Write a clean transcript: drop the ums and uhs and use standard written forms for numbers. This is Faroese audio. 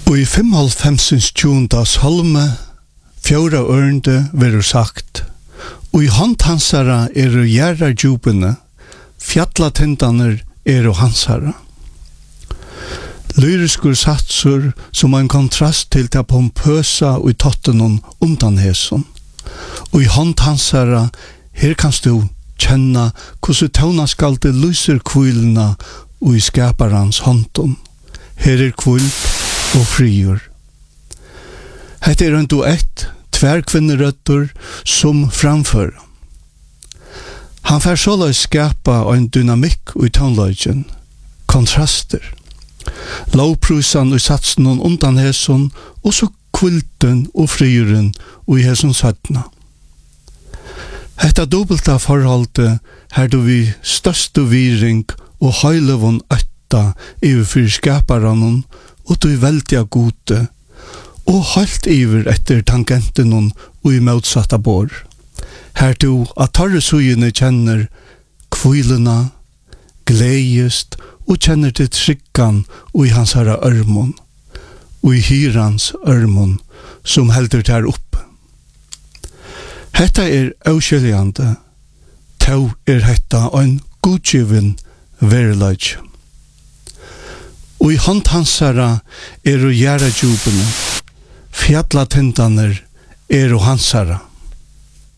Og i 55. salme, 4 ørende verur sagt, og i hånd hansara gjerradjupene, fjallatindaner hansara. Lyriskur satsur som en kontrast til det pompøsa og i tottenon undan heson. Og i hånd hansara, her kanst du kjenna hvordan tånaskalde lyser kvillena og i skaparans håndon. Her kvilt og frigjør. Hette en duett, tverrkvinnerøtter som framfører. Han får såla skapa en dynamikk i tonløgjen, kontraster. Lovprusan og satsen undan heson, og så kvilten og frigjøren og i heson søttna. Hetta dobbelta forholdet her du vi største viring og høylevon øtta overfor skaparanon, og du veldiga gode, og halt iver etter tangenten og i motsatta bor. Her du at tarre sugene kjenner kvilena, gledest, og kjenner til tryggan og i hans herra ørmon, og i hyrans ørmon, som helder der opp. Hetta avskiljande, tau hetta ein godgiven verleik. Og i hånd hansara gjerradjupene, fjallatindaner hansara.